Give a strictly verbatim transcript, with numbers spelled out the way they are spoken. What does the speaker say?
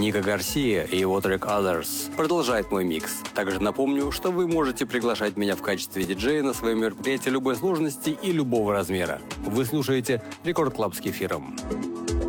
Ника Гарсия и его трек Others продолжает мой микс. Также напомню, что вы можете приглашать меня в качестве диджея на свои мероприятия любой сложности и любого размера. Вы слушаете Рекорд Клаб с Кефиром.